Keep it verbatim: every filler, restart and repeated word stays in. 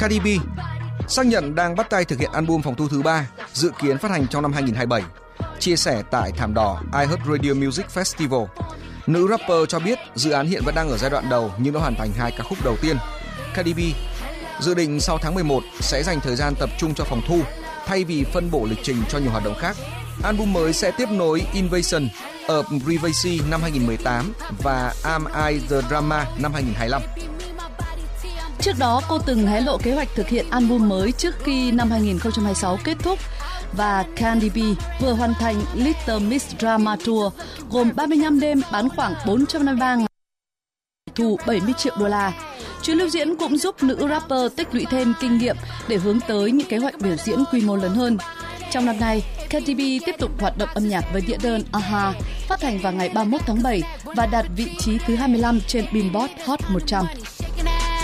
Cardi B xác nhận đang bắt tay thực hiện album phòng thu thứ ba, dự kiến phát hành trong năm hai không hai bảy. Chia sẻ tại thảm đỏ iHeartRadio Music Festival, nữ rapper cho biết dự án hiện vẫn đang ở giai đoạn đầu nhưng đã hoàn thành hai ca khúc đầu tiên. Cardi B dự định sau tháng mười một sẽ dành thời gian tập trung cho phòng thu thay vì phân bổ lịch trình cho nhiều hoạt động khác. Album mới sẽ tiếp nối Invasion ở Privacy năm hai không một tám và Am I The Drama năm hai không hai lăm. Trước đó, cô từng hé lộ kế hoạch thực hiện album mới trước khi năm hai không hai sáu kết thúc và Cardi B vừa hoàn thành Little Miss Drama Tour gồm ba mươi lăm đêm bán khoảng bốn trăm năm mươi ba ngày, thu bảy mươi triệu đô la. Chuyến lưu diễn cũng giúp nữ rapper tích lũy thêm kinh nghiệm để hướng tới những kế hoạch biểu diễn quy mô lớn hơn. Trong năm nay, Cardi B tiếp tục hoạt động âm nhạc với đĩa đơn a-ha phát hành vào ngày ba mươi mốt tháng bảy và đạt vị trí thứ hai mươi lăm trên Billboard Hot một trăm.